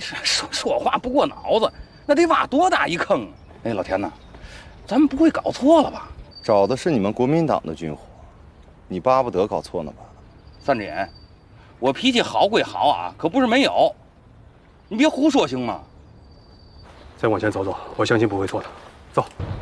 说话不过脑子，那得挖多大一坑啊！哎，老田呐，咱们不会搞错了吧？ 找的是你们国民党的军火，你巴不得搞错呢吧？ 三只眼，我脾气好归好啊，可不是没有。你别胡说行吗？ 再往前走走，我相信不会错的。走。